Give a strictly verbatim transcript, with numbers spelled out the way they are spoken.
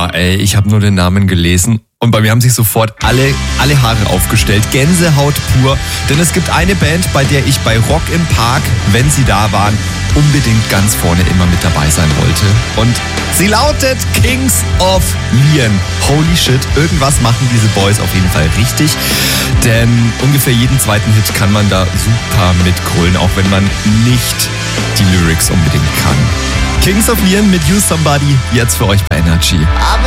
Boah, ey, ich habe nur den Namen gelesen und bei mir haben sich sofort alle, alle Haare aufgestellt. Gänsehaut pur. Denn es gibt eine Band, bei der ich bei Rock im Park, wenn sie da waren, unbedingt ganz vorne immer mit dabei sein wollte. Und sie lautet Kings of Leon. Holy shit, irgendwas machen diese Boys auf jeden Fall richtig. Denn ungefähr jeden zweiten Hit kann man da super mitgrölen, auch wenn man nicht die Lyrics unbedingt kann. Kings of Leon mit You Somebody, jetzt für euch bei Energy.